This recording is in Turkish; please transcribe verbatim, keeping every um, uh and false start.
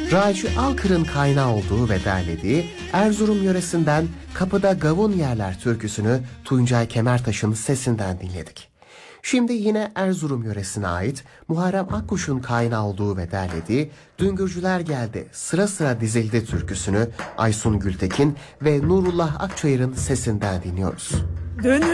Raci Alkır'ın kaynağı olduğu ve derlediği Erzurum yöresinden Kapıda Gavun Yerler türküsünü Tuncay Kemertaş'ın sesinden dinledik. Şimdi yine Erzurum yöresine ait Muharrem Akkuş'un kaynağı olduğu ve derlediği Düngürcüler Geldi Sıra Sıra Dizildi türküsünü Aysun Gültekin ve Nurullah Akçayır'ın sesinden dinliyoruz. Dönür